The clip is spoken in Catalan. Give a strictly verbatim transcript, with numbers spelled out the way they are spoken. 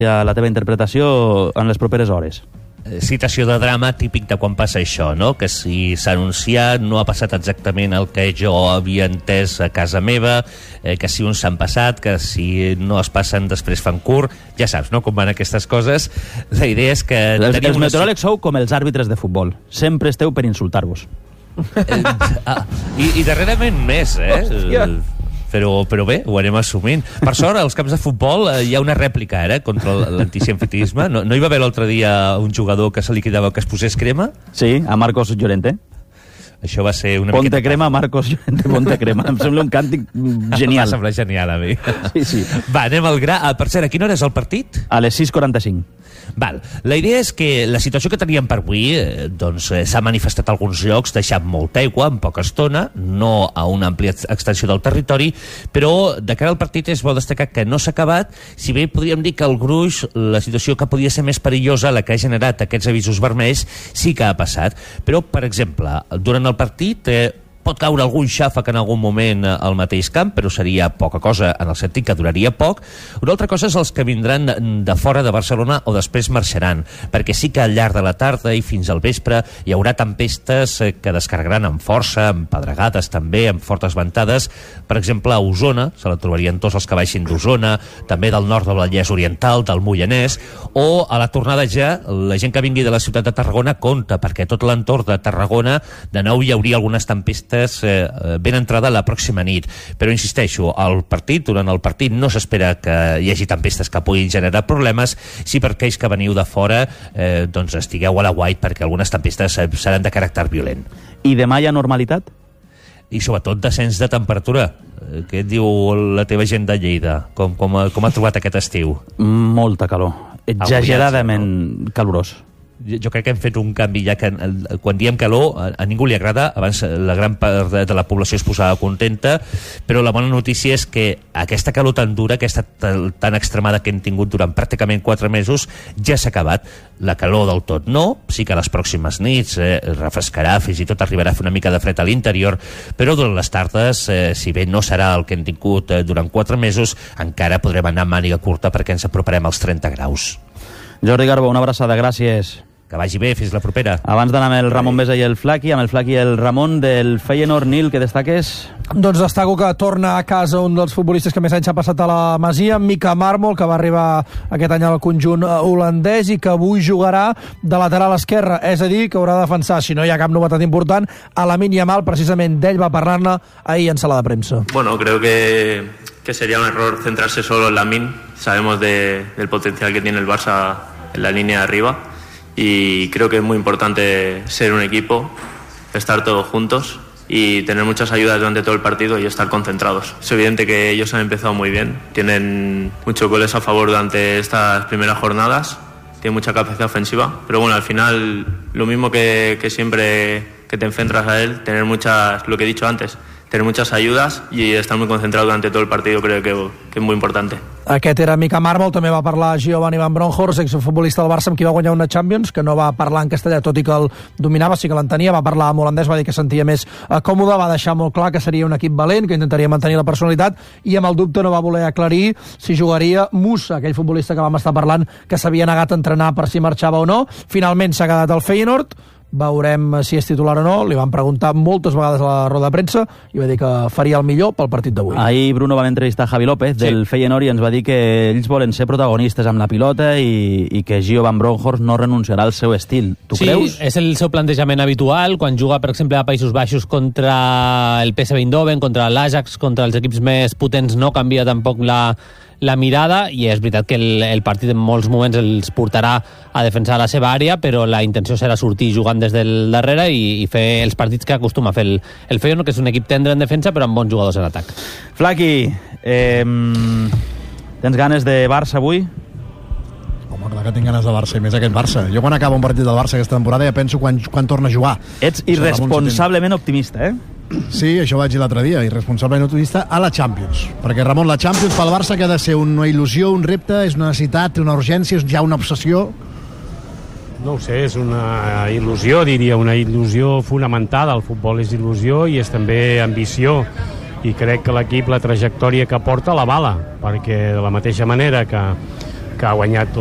a la teva interpretació en les properes hores. Situació de drama típic de quan passa això, no? Que si s'ha anunciat no ha passat exactament el que jo havia entès a casa meva, eh, que si uns s'han passat, que si no es passen després fan curt, ja saps, no?, com van aquestes coses. La idea és que... Els, els meteoròlegs sou com els àrbitres de futbol, sempre esteu per insultar-vos. Eh, ah, i, i darrerament més, eh? Hòstia. Però, però bé, ho anem assumint. Per sort, als camps de futbol eh, hi ha una rèplica ara contra l'antisemitisme. No, no hi va haver l'altre dia un jugador que se li cridava que es posés crema? Sí, a Marcos Llorente. Això va ser una Ponte miqueta... crema, Marcos Llorente, ponte crema. Em sembla un càntic genial. Em sembla genial a mi. Sí, sí. Va, anem al gra. Per cert, a quina hora és el partit? A les sis quaranta-cinc. Val. La idea és que la situació que teníem per avui eh, doncs, eh, s'ha manifestat a alguns llocs, deixant molta aigua en poca estona, no a una àmplia extensió del territori, però de cara al partit és bo destacar que no s'ha acabat, si bé podríem dir que el gruix, la situació que podia ser més perillosa, la que ha generat aquests avisos vermells, sí que ha passat. Però, per exemple, durant el partit... Eh, pot caure algun xàfec en algun moment al mateix camp, però seria poca cosa en el sentit que duraria poc. Una altra cosa és els que vindran de fora de Barcelona o després marxaran, perquè sí que al llarg de la tarda i fins al vespre hi haurà tempestes que descarregaran amb força, amb pedregades també, amb fortes ventades. Per exemple, a Osona, se la trobarien tots els que baixin d'Osona, també del nord del Vallès Oriental, del Moianès, o a la tornada ja, la gent que vingui de la ciutat de Tarragona compta, perquè tot l'entorn de Tarragona de nou hi hauria algunes tempestes Eh, ben entrada la pròxima nit, però insisteixo, el partit, durant el partit no s'espera que hi hagi tempestes que puguin generar problemes. Si per aquells que veniu de fora eh, doncs estigueu a la guait, perquè algunes tempestes seran de caràcter violent. I demà hi ha normalitat? I sobretot descens de temperatura. Què et diu la teva gent de Lleida? Com, com, ha, com ha trobat aquest estiu? Molta calor, exageradament calorós. Jo crec que hem fet un canvi, ja que quan diem calor a, a ningú li agrada. Abans la gran part de la població es posava contenta, però la bona notícia és que aquesta calor tan dura, aquesta tan extremada que hem tingut durant pràcticament quatre mesos, ja s'ha acabat. La calor del tot no, sí que a les pròximes nits eh, refrescarà, fins i tot arribarà a fer una mica de fred a l'interior, però durant les tardes, eh, si bé no serà el que hem tingut eh, durant quatre mesos, encara podrem anar amb màniga curta perquè ens aproparem als trenta graus. Jordi Garbo, una abraçada, gràcies. Que vagi bé, fins la propera. Abans d'anar amb el Ramon Besa i el Flaqui, amb el Flaqui i el Ramon del Feyenoord, Nil, que destaques? Doncs destaco que torna a casa un dels futbolistes que més anys ha passat a la Masia, Mika Marmol, que va arribar aquest any al conjunt holandès i que avui jugarà de lateral esquerre, és a dir, que haurà de defensar, si no hi ha cap novetat important, a Lamine Yamal. Precisament d'ell va parlar-ne ahir en sala de premsa. Bueno, creo que, que sería un error centrarse solo en Lamine. Sabemos de, del potencial que tiene el Barça en la línea de arriba. Y creo que es muy importante ser un equipo, estar todos juntos y tener muchas ayudas durante todo el partido y estar concentrados. Es evidente que ellos han empezado muy bien, tienen muchos goles a favor durante estas primeras jornadas, tienen mucha capacidad ofensiva, pero bueno, al final lo mismo que, que siempre que te enfrentas a él, tener muchas, lo que he dicho antes, tener muchas ayudas y estar muy concentrado durante todo el partido creo que, que és molt important. Aquest era Mika Marmol, també va parlar Giovanni Van Bronckhorst, exfutbolista del Barça amb qui va guanyar una Champions, que no va parlar en castellà, tot i que el dominava, sí que l'entenia, va parlar en holandès, va dir que sentia més eh, còmode, va deixar molt clar que seria un equip valent, que intentaria mantenir la personalitat, i amb el dubte no va voler aclarir si jugaria Musa, aquell futbolista que vam estar parlant, que s'havia negat a entrenar per si marxava o no. Finalment s'ha quedat al Feyenoord, veurem si és titular o no. Li van preguntar moltes vegades a la roda de premsa i va dir que faria el millor pel partit d'avui. Ahir Bruno va entrevistar Javi López del sí. Feyenoord i ens va dir que ells volen ser protagonistes amb la pilota i, i que Gio Van Bronckhorst no renunciarà al seu estil. Tu sí, creus? Sí, és el seu plantejament habitual quan juga, per exemple, a Països Baixos contra el P S V Eindhoven, contra l'Ajax, contra els equips més potents, no canvia tampoc la la mirada, i és veritat que el, el partit en molts moments els portarà a defensar la seva àrea, però la intenció serà sortir jugant des del darrere i, i fer els partits que acostuma a fer el, el Feyenoord, que és un equip tendre en defensa però amb bons jugadors en atac. Flaqui, eh, tens ganes de Barça avui? Home, clar que tinc ganes de Barça, i més aquest Barça. Jo quan acaba un partit del Barça aquesta temporada ja penso quan, quan torna a jugar. Ets irresponsablement optimista, eh? Sí, això ho vaig dir l'altre dia, irresponsablement optimista a la Champions, perquè Ramon, la Champions pel Barça que ha de ser una il·lusió, un repte, és una necessitat, una urgència, és ja una obsessió. No ho sé, és una il·lusió, diria, una il·lusió fonamental. El futbol és il·lusió i és també ambició, i crec que l'equip, la trajectòria que porta, la vala, perquè de la mateixa manera que, que ha guanyat